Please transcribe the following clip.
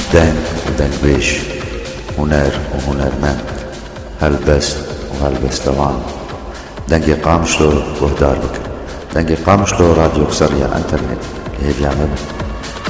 دنگ ودنگبيش، هنر وهنرمند، هلبست وهلبستوان. دنگی قامشلو وهدارلك، دنگی قامشلو راديو سريع انترنت اللي هي بيعمل